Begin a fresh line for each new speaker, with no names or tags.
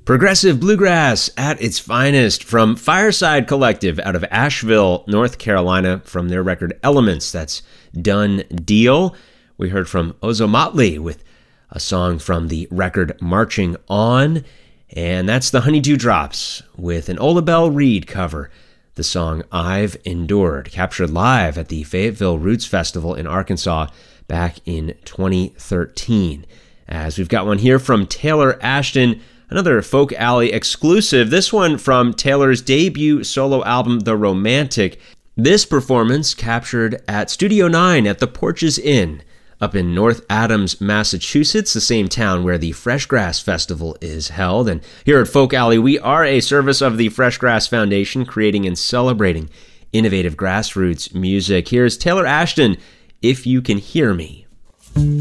Progressive bluegrass at its finest from Fireside Collective out of Asheville, North Carolina, from their record Elements. That's Done Deal. We heard from Ozomatli with a song from the record Marching On. And that's the Honeydew Drops with an Ola Belle Reed cover, the song I've Endured, captured live at the Fayetteville Roots Festival in Arkansas back in 2013. As we've got one here from Taylor Ashton, another Folk Alley exclusive, this one from Taylor's debut solo album, The Romantic. This performance captured at Studio 9 at the Porches Inn up in North Adams, Massachusetts, the same town where the Freshgrass Festival is held. And here at Folk Alley, we are a service of the Freshgrass Foundation, creating and celebrating innovative grassroots music. Here's Taylor Ashton, If You Can Hear Me.